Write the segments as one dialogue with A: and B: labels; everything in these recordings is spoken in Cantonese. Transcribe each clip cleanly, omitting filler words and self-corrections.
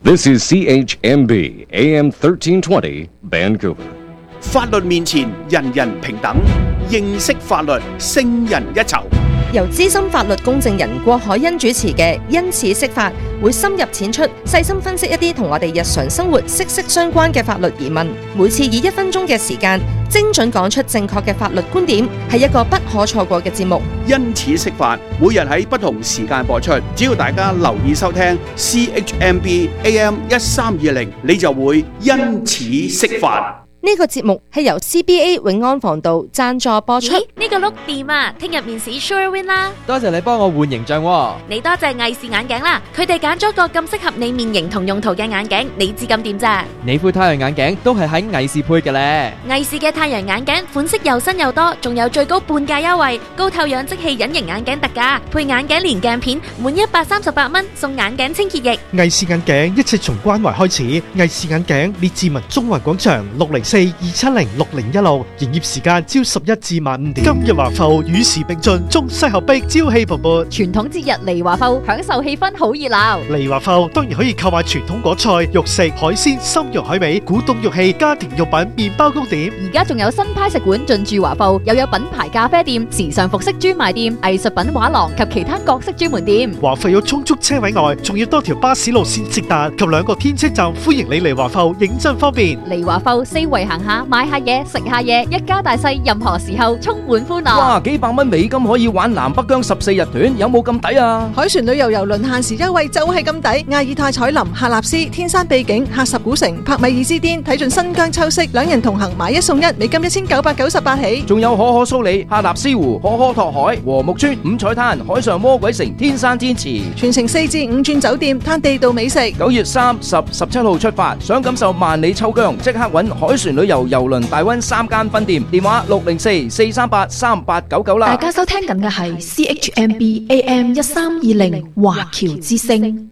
A: This is CHMB AM 1320 Vancouver.
B: 法律面前人人平等，認識法律勝人一籌。
C: 由資深法律公證人郭海欣主持嘅因此釋法，會深入淺出，細心分析一啲同我哋日常生活息息相關嘅法律疑問。每次以1分鐘嘅時間，精準講出正確嘅法律觀點，係一個不可錯過嘅節目。
B: 因此釋法，每日喺不同時間播出，只要大家留意收聽 CHMB AM 1320，你就會因此釋法。
C: 呢個節目係由 CBA 永安防盜贊助播出。
D: 呢個碌掂啊！聽日面試 Sure Win 啦！
E: 多謝你幫我換形象喎。
D: 你多謝藝視眼鏡啦，佢哋揀咗個咁適合你面型同用途嘅眼鏡，你知咁掂咋？
E: 你副太陽眼鏡都係喺藝視配嘅咧。
D: 藝視嘅太陽眼鏡款式又新又多，仲有最高半價優惠，高透氧即棄隱形眼鏡特價，配眼鏡連鏡片，滿138蚊送眼鏡清潔液。
F: 藝視眼鏡一切從關懷開始，藝視眼鏡列治文中環廣場604-270-6016，營業時間朝11至晚5點。今日華埠與時並進，中西合璧，朝氣蓬勃。
G: 傳統節日嚟華埠，享受氣氛好熱鬧。
F: 嚟華埠當然可以購買傳統果菜、肉食、海鮮、參肉海味、古董玉器、家庭用品、麵包糕點。
G: 而家仲有新派食館進駐華埠，又有品牌咖啡店、時尚服飾專賣店、藝術品畫廊及其他各式專門店。
F: 華埠有充足車位外，仲要多條巴士路線直達及2個天車站，歡迎你嚟華埠，認真方便。
G: 嚟華埠四圍行下，買下嘢，食下嘢，一家大細任何時候充滿歡樂。
H: 哇！幾百蚊美金可以玩南北疆14日團，有冇咁抵啊？
I: 海船旅遊郵輪限時優惠就係咁抵，亞爾泰彩林、喀納斯、天山秘境、喀什古城、帕米爾之巔，睇盡新疆秋色，2人同行買1送1，美金1998起。
H: 仲有可可蘇里、喀納斯湖、可可托海、和木村、五彩灘、海上魔鬼城、天山天池，
I: 全程4至5轉酒店，攤地道美食。
H: 9月3、10、17號出發，想感受萬里秋疆，即刻搵海船旅遊郵輪大溫3間分店，電話604-438-3899啦。
J: 大家收聽緊嘅係 CHMB AM 1320華僑之聲。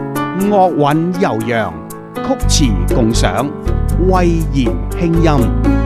B: 樂韻悠揚，曲詞共賞，慧言輕音。